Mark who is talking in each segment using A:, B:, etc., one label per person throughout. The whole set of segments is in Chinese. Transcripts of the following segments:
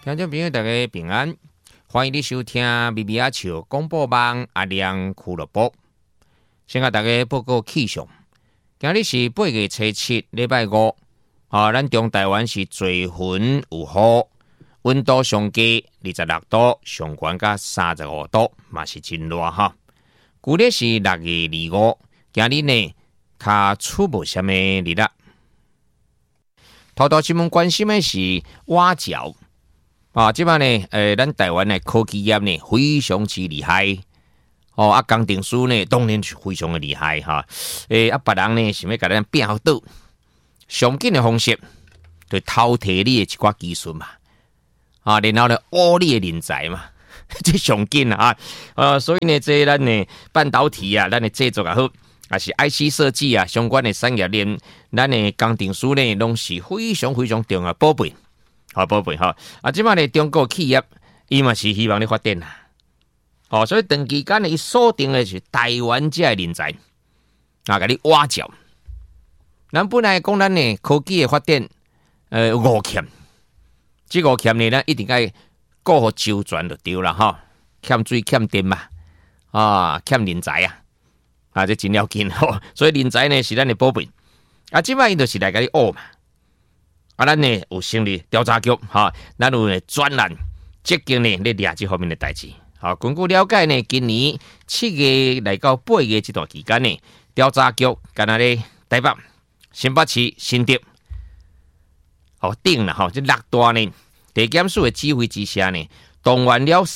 A: 听众朋友，大家平安，欢迎你收听咪咪阿笑广播网阿亮俱乐部。先甲大家报告气象，今日是8月初7，礼拜五。咱中台湾是多云有雨，温度上低26度，上悬到35度，嘛是真热哈。旧历是6月25，今日呢，较出无啥物日啦。头条新闻关心的是蛙角。即摆呢，咱台湾的科技业呢非常之厉害，工程师呢当然是非常的厉害哈。别人呢想要甲咱变好倒，上紧的方式就偷摕你的一寡技术嘛，然后呢挖你的人才嘛，这上紧啊！所以呢，这咱的半导体啊，咱的制作也好，也是 IC 设计啊相关的产业链，咱的工程师呢拢是非常非常重要宝贝。好宝贝哈！即摆呢，中国企业伊嘛是希望你发展啦。所以长期间呢，伊锁定的是台湾这的人才，甲你挖角。咱本来讲咱呢科技的发展，五欠，这五欠呢，咱一定该顾好周全就对啦哈。欠水欠电嘛，欠人才这真要紧吼。所以人才呢是咱的宝贝。即摆伊就是来甲你学嘛。咱呢有成立调查局，咱有呢专栏，积极呢咧抓这方面的代志。根据了解呢，今年7月来到8月这段期间呢，调查局干那咧台北、新北市、新竹，顶啦这6大呢地检署的指挥之下呢，动员了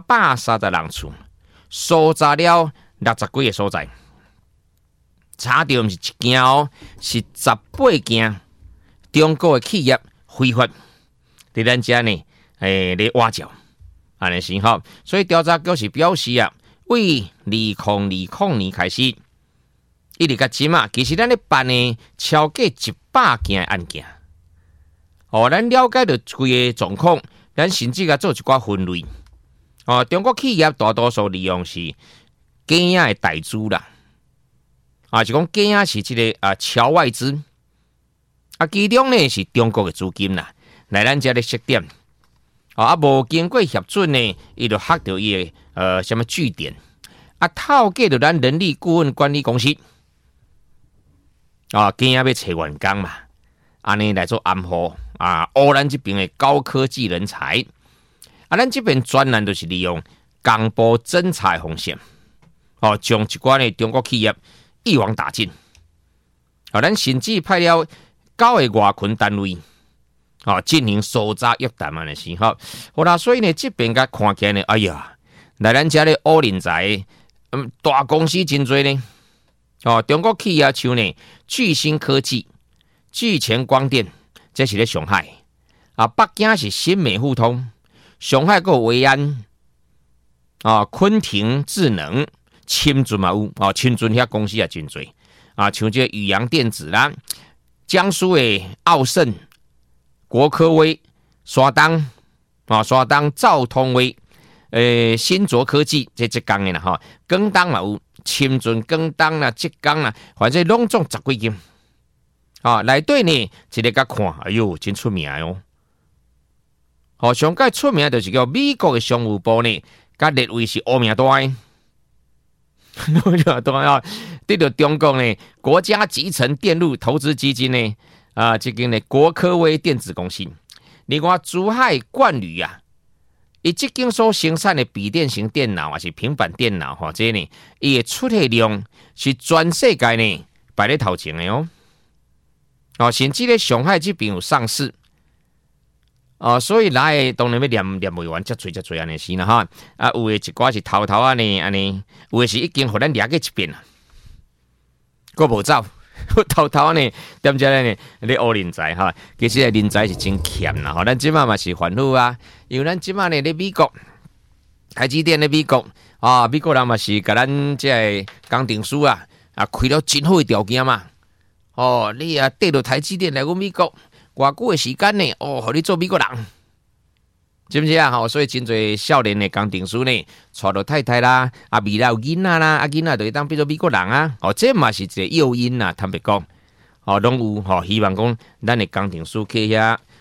A: 330人次，搜查了60几个所在，查到毋是1件是18件。中国的企业非法伫咱遮呢，咧挖角，安尼是吼。所以调查局是表示为2020年开始，一直到今其实咱咧办呢超过100件案件。咱了解到规个状况，咱甚至做一寡分类。中国企业大多数利用是假影的代资啦，就讲假影是这个超外资。其中呢是中国的资金啦，来咱遮咧设点，无经过核准呢，伊就吓到伊的什么据点，透过着咱人力顾问管理公司，今日要找员工嘛，安尼来做暗号，乌咱这边的高科技人才，咱这边专栏就是利用公布侦查的风险，将一寡呢中国企业一网打尽，咱甚至派了9个外群单位，进行搜查约谈嘛，是好啦。所以呢，这边甲看起来呢，哎呀，来咱遮咧乌人才，大公司真多呢。中国企业像呢，巨星科技、巨前光电，这是咧上海。北京是新美互通，上海个维安，昆庭智能、深圳嘛有，深圳遐公司也真多。像这宇阳电子啦。江苏的奥盛、国科威、山东兆通威、新卓科技这工的啦广东嘛有，深圳、广东啦、浙江啦，反正拢总10几间。内底呢，一个甲看，哎呦，真出名哦。上界出名就是叫美国的商务部呢，甲列为是乌名单。对着中国呢，国家集成电路投资基金呢，这个呢国科威电子公司，另外珠海冠宇伊这间所生产的笔电型电脑还是平板电脑这呢，伊的出货量是全世界呢排咧头前的甚至咧上海这边有上市。所以来当然要念不完，遮多安尼是啦哈。有的一寡是偷安尼，有的是已经互咱掠过一遍啦，佫无走，偷安尼，踮遮呢咧学人才哈。其实人才是真欠啦，咱即马嘛是烦恼因为咱即马呢咧美国，台积电咧美国美国人嘛是甲咱这工程师开了真好的条件嘛。你缀到台积电来过美国。偌久的时间呢？互你做美国人，知不知所以真侪少年的工程师呢，娶到太太啦，未来有囡仔啦，囡仔就会当变做美国人这嘛是一个诱因坦白讲，拢有希望讲咱的工程师去遐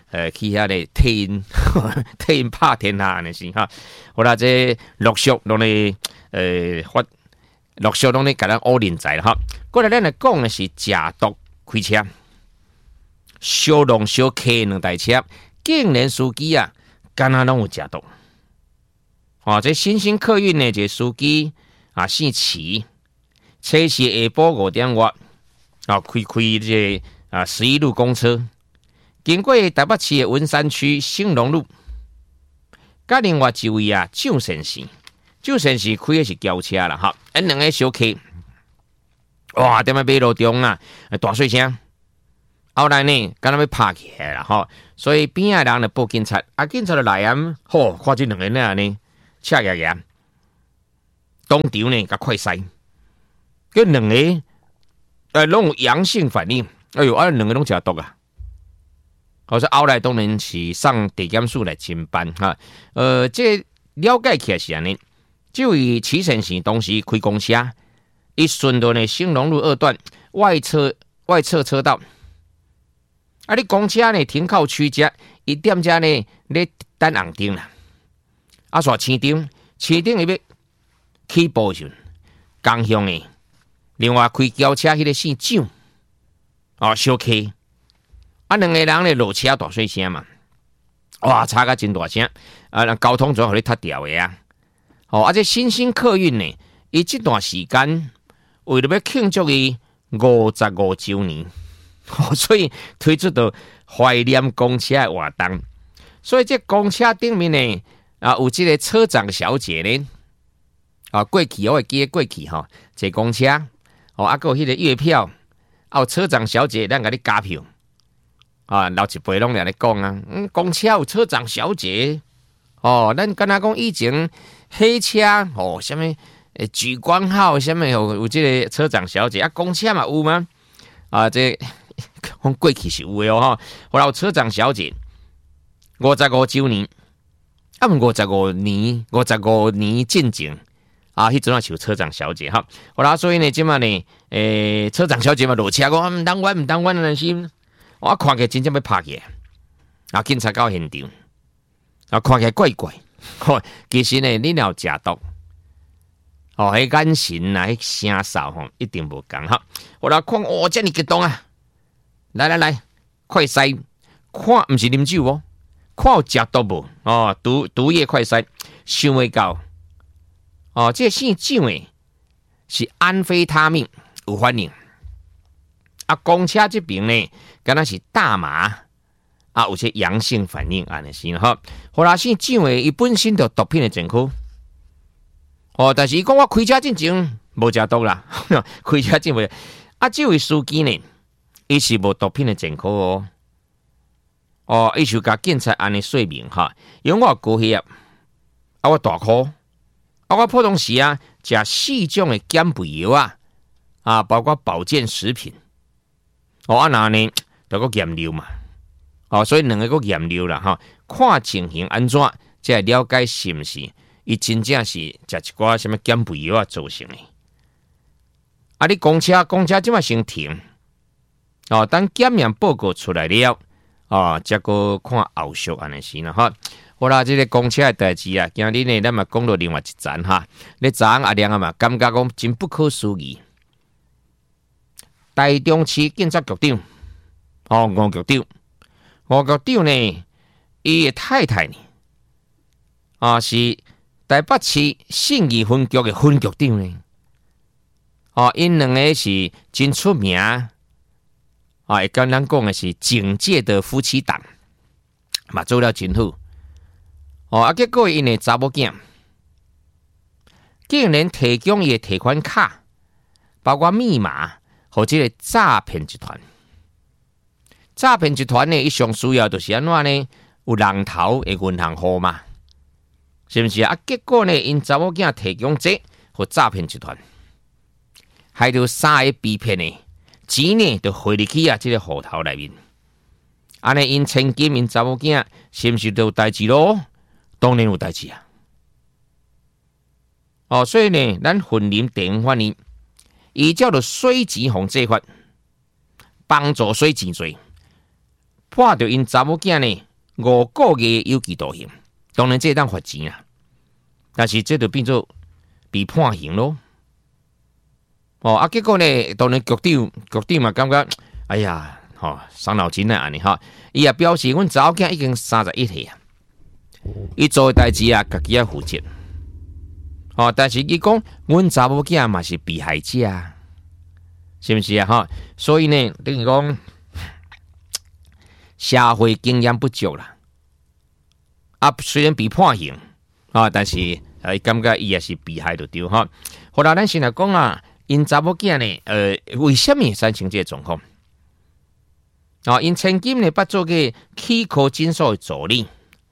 A: 去遐咧替因替因拍天下安尼是哈。好啦，这陆续拢咧陆续拢咧甲咱乌人才啦哈。过来咱来讲的是假毒开车，小弄小客两台车，竟然司机啊，敢若拢有假毒。哦，这新兴客运呢，这司机啊姓齐，车是下晡5点外啊开这11路公车，经过台北市的文山区兴隆路，甲另外一位啊蒋先生开的是轿车啦哈，两个小客，哇，踮在马路中啊，大碎声，后来呢，敢若要拍起来啦哈，所以边仔人就报警察，警察就来啊，吼，看这两个人呢，赤牙牙，当场呢甲快筛，佮两个拢有阳性反应，哎呦，两个拢食毒啊！好说后来当然是上地检署来侦办哈，这了解起来是安尼。这位齐先生当时开公车，一顺到呢兴隆路2段外侧车道，你公车呢停靠区只，一点只呢咧等红灯啦，煞青灯伊要起步时，刚向呢，另外开轿车迄个姓蒋，小客，两个人咧落车大细声嘛，哇，吵甲真大声，交通就互你踢掉的啊！这新兴客运呢，伊这段时间为了要庆祝伊55周年，所以推出到怀念公车的活动。所以这公车顶面呢，有这个车长小姐呢，过去我会记得过去哈，坐公车，还有迄个月票，车长小姐咱甲你加票，老一辈拢来讲啊，公车有车长小姐，咱敢若讲以前。黑车什么莒光号什么有这个车长小姐公车嘛有吗？这讲过去是有的哦后来有车长小姐55周年55年进前迄阵是有车长小姐哈。后来所以呢，即嘛呢车长小姐嘛落车讲唔当阮的心，我看起来真正要拍起来，警察到现场，看起来怪怪。其实呢，你若有食毒，迄眼神啊，迄声哨一定无共哈。我来看，这么激动啊！来，快筛，看毋是啉酒哦，看有食毒无？毒液快筛，想未到。这个姓蒋的是安非他命有反应，公车这边呢，敢若是大麻。有些阳性反应安尼是哈，后来姓蒋的伊本身就毒品的前科，但是伊讲我开车进前无食毒啦，开车进未这位司机呢，伊是无毒品的前科伊就甲警察安尼说明哈，因为我高血压，我大哭，我普通时食4种的减肥药包括保健食品，那呢就个验尿嘛。所以两个验尿啦哈，看情形安怎，才了解是毋是伊真正是食一寡什么减肥药造成的。你公车即马先停，等检验报告出来了，再个看后续安尼是啦哈。好啦，这个公车的代志啊，今日呢，咱嘛讲到另外一站哈，你昨暗亮嘛，感觉讲真不可思议。台中市警察局长，吴局长。吴局长呢，伊的太太呢，是台北市信义分局的分局长呢。因两个是真出名，会跟咱讲的是警界的夫妻档，嘛做了真好。结果因的查某囝，竟然提供伊的提款卡，包括密码，和这个诈骗集团。诈骗集团呢，伊上需要就是安怎呢？有人头的银行号码，是不是结果呢，因查某囝提供这和诈骗集团，害到3个被骗的钱呢，就汇入去这个户头内面。安尼因千金，因查某囝是不是都有代志咯？当然有代志所以呢，咱婚姻地方法呢，伊叫做水钱防制法，帮助水钱罪。 判着因查某囝呢5个月有期徒刑，当然这当罚钱啦，但是这就变做被判刑咯。结果呢，当然局长嘛感觉，哎呀，伤脑筋啦安尼哈，伊也表示，阮查某囝已经31岁啊，伊做的代志啊，家己要负责。但是伊讲，阮查某囝嘛是被害者啊，是不是啊？所以呢，等于讲社会经验不足啦。虽然被判刑但是感觉伊也是被害就对哈。后来咱先来讲啊，因查某囝呢，为什么产生这个状况？因曾经呢，捌做过气科诊所的助理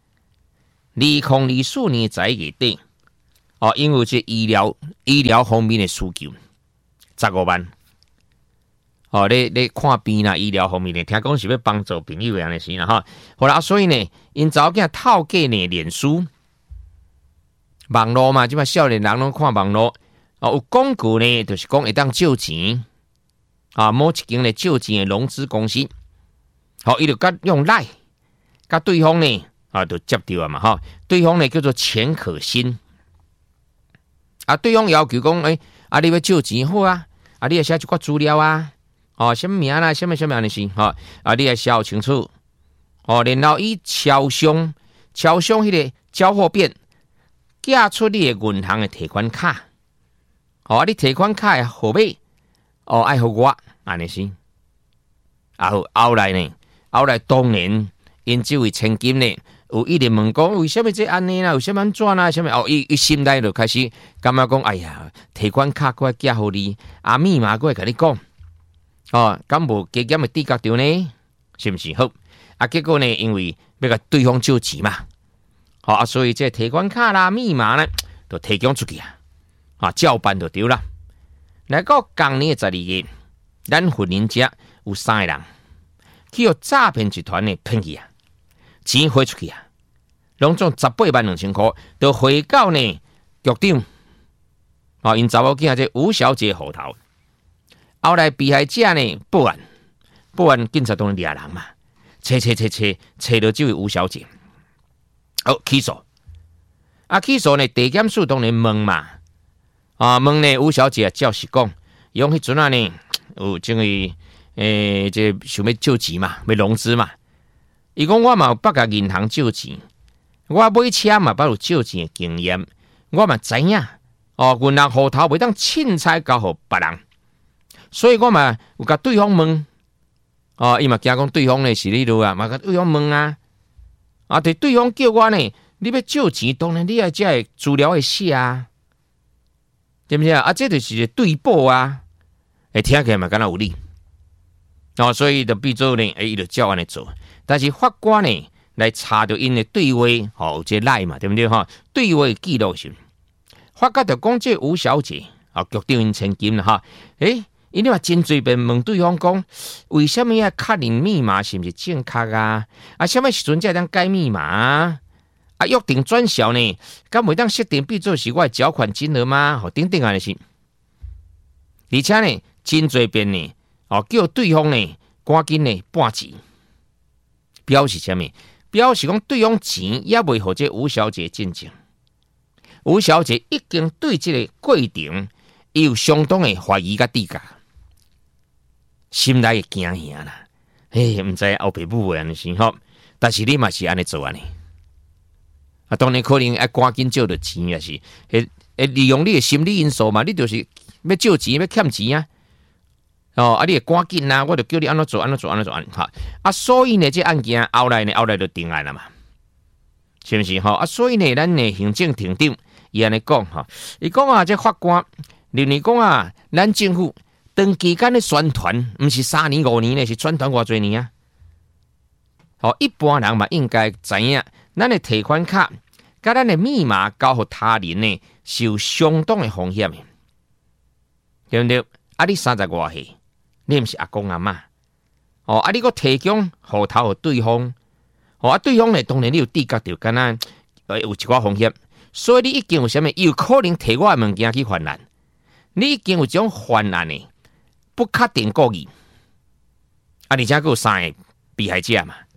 A: ，2024年11月底，因为这医疗方面的需求，15万。你看病啦，医疗方面呢，听讲是要帮助朋友样的事啦哈。好啦，所以呢，因查某囝透过呢脸书、网络嘛，即摆少年人拢看网络，有广告呢，就是讲会当借钱，某一间呢借钱的融资公司，伊就用赖，甲对方呢就接到啊嘛对方呢叫做钱可欣，对方要求讲，你要借钱好啊，你要写一寡资料啊。什么名啦？什么安尼是你也写清楚。然后以超商迄个交货变寄出你的银行的提款卡。你提款卡的号码爱互我安尼是。后来当然，因这位千金呢，有一直问讲，为什么这安尼啦？为什么安怎啦？什么伊心内就开始感觉讲，哎呀，提款卡我寄互你，密码我甲你讲。敢无加减的地角掉呢？是不是好？结果呢，因为要甲对方借钱嘛，所以这提款卡啦、密码呢，就提供出去照办就对啦。来到今年的12月，咱婚姻家有3个人去互诈骗集团呢骗去钱汇出去拢总18万2千块，就汇到呢局长因查某囝这吴小姐户头。后来被害者呢报案，警察当然抓人嘛，找到这位吴小姐，起诉。起诉呢，地检署当然问嘛，问呢吴小姐照实讲，用迄阵呢有这个这想要借钱嘛，要融资嘛。伊讲我嘛有捌甲银行借钱，我买车嘛捌有借钱的经验，我嘛知影银行户头袂当凊彩交互别人。所以我嘛有甲对方问，伊嘛惊讲对方呢是你路嘛甲对方问对方叫我呢，你要借钱，当然你要这资料会写对不对这就是对簿听起来嘛敢若有理，所以就变做呢，伊就照安尼做。但是法官呢来查到因的对话，有这赖嘛，对不对对话记录时，法官就讲这吴小姐局长因千金啦因为真侪遍问对方讲，为什么要确认密码是不是正确什么时阵才当改密码约定转销呢？敢袂当设定变做是我的缴款金额吗？等等安尼是。而且呢，真侪遍呢，叫对方呢赶紧呢搬钱，表示什么？表示讲对方钱也未互这吴小姐进证。吴小姐已经对这个过程有相当的怀疑甲低价。心内会惊吓啦，唔知后爸母会安尼是但是你嘛是安尼做安尼，当然可能要赶紧借到钱也是，利用你的心理因素嘛，你就是要借钱要欠钱你会赶紧我就叫你安怎做所以呢，这案件后来就定案了嘛，是不是所以呢，咱的行政庭长伊安尼讲伊讲这法官认为讲咱政府。长期间的宣传，不是3年5年呢，是宣传偌侪年一般人嘛应该知影，咱的提款卡甲咱的密码交互他人呢，是有相当的风险的，对不对？你30多岁，你不是阿公阿嬷你搁提供户头给对方，对方呢当然你有地角就敢若有一寡风险，所以你已经有啥物有可能摕我的物件去犯案，你已经有这种犯案的。不确定故意而且还有3个被害者嘛，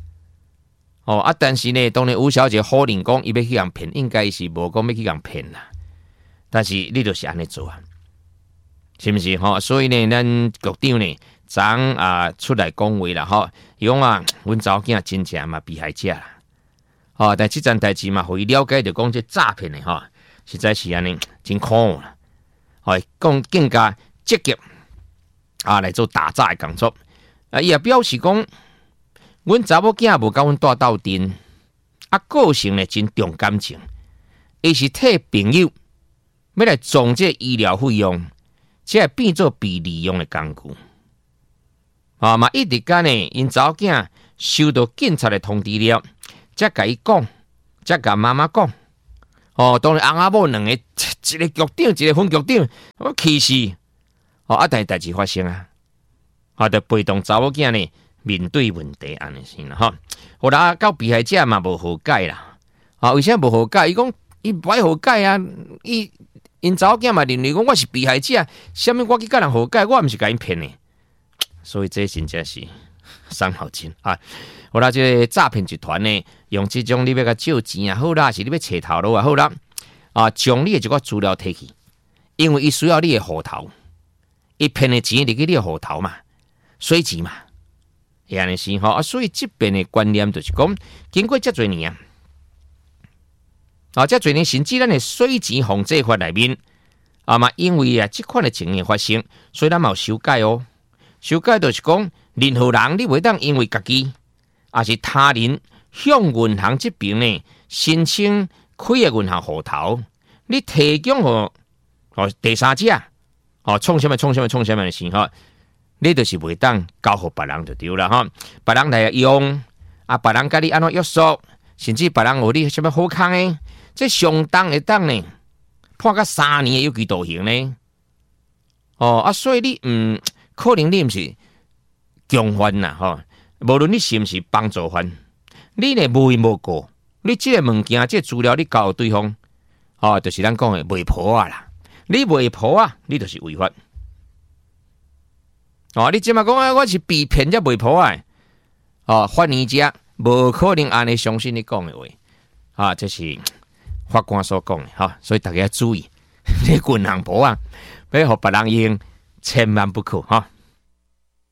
A: 但是呢，当然吴小姐否认讲伊要去人骗，应该是无讲要去人骗啦。但是你就是安尼做啊，是不是？所以呢，咱局长呢，昨出来讲话啦，伊讲阮查某囝真正嘛被害者啦。但这件代志嘛，互伊了解着讲这诈骗的实在是安尼真可恶啦。讲更加积极来做打诈的工作。伊也表示讲。阮查某囝无甲阮带斗阵，个性呢真重感情，伊是替朋友要来赚这医疗费用，才会变做被利用的工具。嘛一直间呢，因查某囝收到警察的通知了，才甲伊讲，才甲妈妈讲。当然翁仔某两个，一个局长，一个分局长，我气死。但代志发生就被动查某囝呢。面对问题安尼先啦，后来到被害者嘛无和解啦，为啥无和解？伊讲伊不爱和解啊，因查某囝嘛认为讲我是被害者，啥物我去甲人和解，我毋是甲因骗的，所以这真正是伤脑筋啊！后来这个诈骗集团呢，用这种你要甲借钱也好啦，是你要找头路也好啦，将你的这个资料摕去，因为伊需要你的户头，伊骗的钱入去你的户头嘛，水钱嘛。安尼是所以这边的观念就是讲，经过这多年这多年甚至咱的水钱防治法内面嘛，因为这款的情形发生，所以咱嘛有修改哦。修改就是讲，任何人你袂当因为家己也是他人向银行这边呢申请开的银行户头，你提供给第三者创什么的事你就是袂当交互别人就对啦别人来用别人甲你安怎约束，甚至别人有你什么好康的，这相当会当呢判到3年的有期徒刑呢。所以你可能你毋是共犯啦无论你是毋是帮助犯，你呢无因无果，你这个物件这个资料你交予对方就是咱讲的卖婆啦。你卖婆你就是违法。你即马讲我是被骗才卖婆法院者无可能安尼相信你讲的话这是法官所讲的所以大家注意，你银行婆要互别人用，千万不可